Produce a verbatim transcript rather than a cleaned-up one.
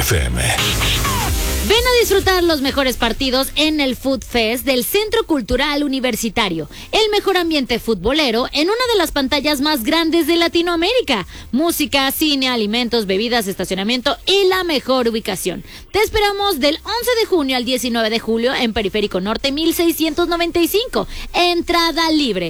F M. Ven a disfrutar los mejores partidos en el Food Fest del Centro Cultural Universitario. El mejor ambiente futbolero en una de las pantallas más grandes de Latinoamérica. Música, cine, alimentos, bebidas, estacionamiento y la mejor ubicación. Te esperamos del once de junio al diecinueve de julio en Periférico Norte mil seiscientos noventa y cinco. Entrada libre.